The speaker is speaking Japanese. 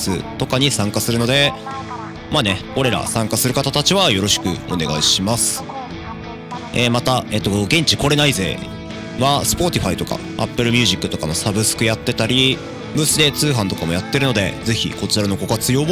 スとかに参加するので、まあね、俺ら参加する方たちはよろしくお願いします。また、現地来れないぜは Spotify とか Apple Music とかのサブスクやってたり、ブースで通販とかもやってるので、ぜひこちらのご活用を